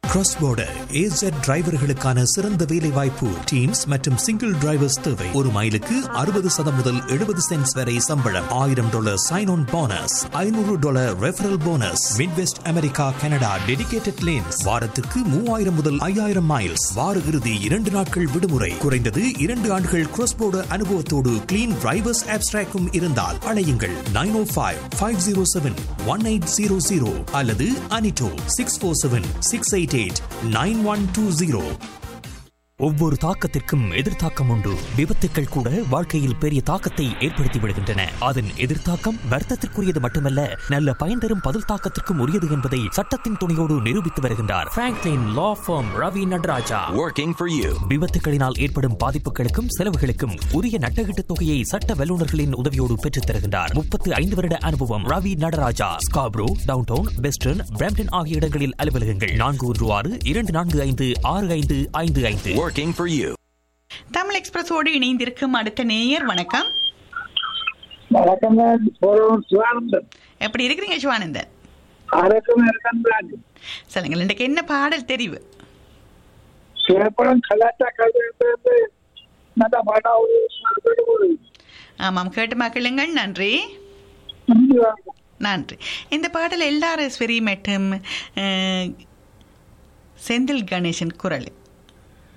Cross border AZ டிரைவர்களுக்கான சிறந்த வேலை வாய்ப்பு. டீம்ஸ் மற்றும் சிங்கிள் டிரைவர்ஸ் தேவை. ஒரு மைலுக்கு 60 முதல் 70 சென்ட்ஸ் வரை சம்பளம். $1000 sign on bonus, $500 referral bonus. Midwest America, Canada dedicated lanes. வாரத்துக்கு 3000 முதல் 5000 மைல்ஸ். வார இறுதி 2 நாட்கள் விடுமுறை. குறைந்தது 2 ஆண்டுகள் கிராஸ் போர்டர் அனுபவத்தோடு கிளீன் டிரைவர்ஸ் ஆப்ஸ்ட்ராக்கும் இருந்தால் அழையுங்கள் 905-507-1800 அல்லது அனிட்டோ 647-688-9120. ஒவ்வொரு தாக்கத்திற்கும் எதிர்த்தாக்கம் உண்டு. விபத்துக்கள் கூட வாழ்க்கையில் பெரிய தாக்கத்தை ஏற்படுத்தி விடுகின்றன. அதன் எதிர்த்தாக்கம் வர்த்தத்திற்குரியது மட்டுமல்ல, நல்ல பயன் தரும் பதில் தாக்கத்திற்கும் உரியது என்பதை சட்டத்தின் துணையோடு நிரூபித்து வருகின்றார் Franklin law form Ravi Nataraja. Working for you. விபத்துகளினால் ஏற்படும் பாதிப்புகளுக்கும் செலவுகளுக்கும் உரிய நட்டகீட்டு தொகையை சட்ட வல்லுநர்களின் உதவியோடு பெற்றுத் தருகின்றார். 35 வருட அனுபவம். Ravi Nataraja. Scarborough, downtown, western, Brampton ஆகிய இடங்களில் அலுவலகங்கள். 416-245-6555. Working for you. தமிழ் எக்ஸ்பிரஸோடு இணைந்திருக்கும் அடுத்த நேயர். வணக்கம். எப்படி இருக்கிறீங்க சிவானந்தன்? சொல்லுங்கள், இன்றைக்கு என்ன பாடல் தெரிவு? ஆமாம், கேட்டு மக்களுங்கள். நன்றி நன்றி. இந்த பாடல் எல்லாரஸ்வரி மற்றும் செந்தில் கணேசன் குரல்.